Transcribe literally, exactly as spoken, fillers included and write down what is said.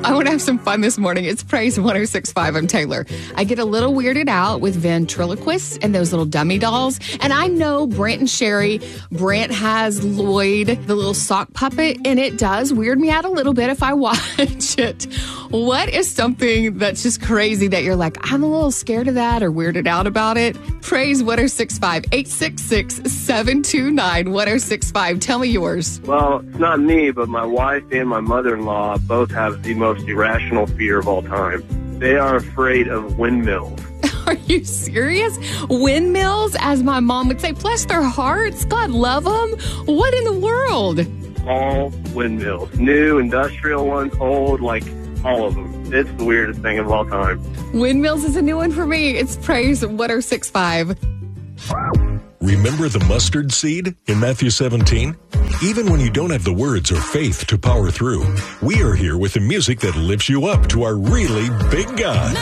I want to have some fun this morning. It's Praise one oh six point five. I'm Taylor. I get a little weirded out with ventriloquists and those little dummy dolls. And I know Brent and Sherry, Brent has Lloyd, the little sock puppet, and it does weird me out a little bit if I watch it. What is something that's just crazy that you're like, I'm a little scared of that or weirded out about it? Praise one oh six point five, eight six six, seven two nine, one oh six point five. Tell me yours. Well, it's not me, but my wife and my mother-in-law both have the most irrational fear of all time. They are afraid of windmills. Are you serious? Windmills, as my mom would say, bless their hearts. God love them. What in the world? All windmills. New, industrial ones, old, like all of them. It's the weirdest thing of all time. Windmills is a new one for me. It's Praise one oh six point five. Remember the mustard seed in Matthew seventeen? Even when you don't have the words or faith to power through, we are here with the music that lifts you up to our really big God.